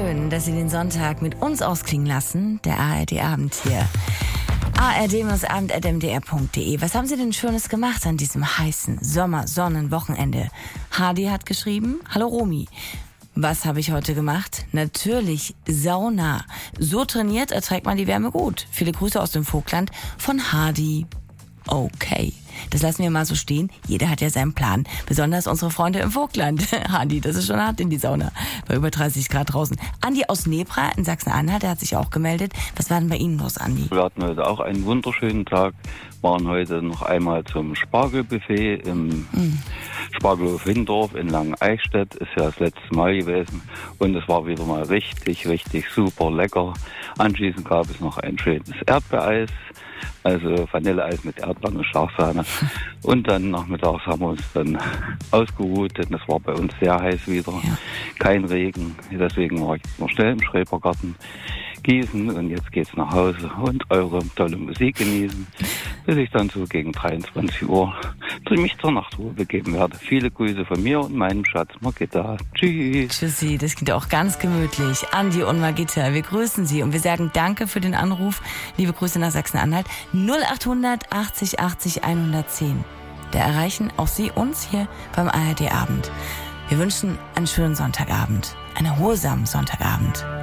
schön, dass Sie den Sonntag mit uns ausklingen lassen. Der ARD-Abend hier. ard-abend@mdr.de. Was haben Sie denn Schönes gemacht an diesem heißen Sommer-Sonnen-Wochenende? Hardy hat geschrieben, hallo Romy. Was habe ich heute gemacht? Natürlich Sauna. So trainiert erträgt man die Wärme gut. Viele Grüße aus dem Vogtland von Hardy. Okay, das lassen wir mal so stehen. Jeder hat ja seinen Plan. Besonders unsere Freunde im Vogtland. Hardy, das ist schon hart in die Sauna. Bei über 30 Grad draußen. Andi aus Nebra in Sachsen-Anhalt, der hat sich auch gemeldet. Was war denn bei Ihnen los, Andi? Wir hatten heute auch einen wunderschönen Tag. Waren heute noch einmal zum Spargelbuffet im Spargelhof Windorf in Langen-Eichstätt. Ist ja das letzte Mal gewesen. Und es war wieder mal richtig, richtig super lecker. Anschließend gab es noch ein schönes Erdbeereis. Also Vanilleeis mit Erdbeeren und Schlagsahne. Und dann nachmittags haben wir uns dann ausgeruht, denn es war bei uns sehr heiß wieder. Ja. Kein Regen, deswegen war ich noch schnell im Schrebergarten gießen und jetzt geht's nach Hause und eure tolle Musik genießen, bis ich dann so gegen 23 Uhr mich zur Nachtruhe begeben werde. Viele Grüße von mir und meinem Schatz Margitta. Tschüss. Tschüssi, das klingt auch ganz gemütlich. Andi und Margitta, wir grüßen Sie und wir sagen danke für den Anruf. Liebe Grüße nach Sachsen-Anhalt. 0800 80 80 110. Da erreichen auch Sie uns hier beim ARD-Abend. Wir wünschen einen schönen Sonntagabend, einen erholsamen Sonntagabend.